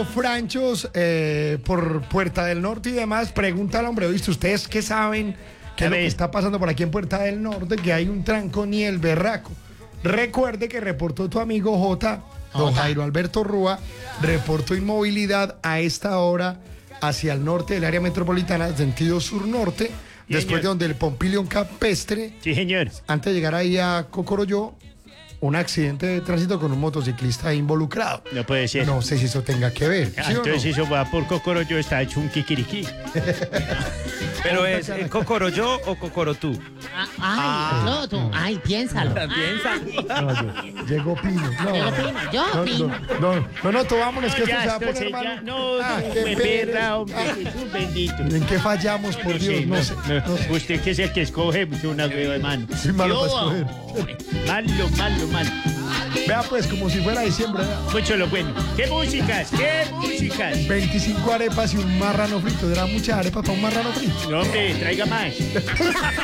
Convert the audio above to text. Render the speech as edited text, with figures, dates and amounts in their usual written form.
Franchos por Puerta del Norte y demás, pregunta al hombre, ¿viste ustedes qué saben? ¿Qué es lo que está pasando por aquí en Puerta del Norte? Que hay un trancón y el berraco. Recuerde que reportó tu amigo don Jairo Alberto Rúa, reportó inmovilidad a esta hora hacia el norte del área metropolitana, sentido sur-norte, después de donde el Pompilión Campestre, Sí, señor. antes de llegar ahí a Cocorolló, un accidente de tránsito con un motociclista involucrado. No puede ser. No sé si eso tenga que ver. ¿Sí o no? Entonces eso va por Cocoroyo, está hecho un kikiriki. Pero es Cocoroyo o Cocorotú. No, tú, piénsalo. Llegó Pino. No, Llegó Pino, yo Pino. No, tú vámonos, que esto se va a esto poner se malo. ya- no, qué me pereza. perra, hombre, Jesús bendito. ¿En qué fallamos, por Dios? No sé. Usted que es el que escoge, una hueva de mano. Soy malo para Yo, escoger. Malo. Vea pues, como si fuera diciembre. ¿verdad? Mucho lo bueno. ¿Qué músicas? 25 arepas y un marrano frito. ¿Era mucha arepa para un marrano frito? No, hombre, traiga más.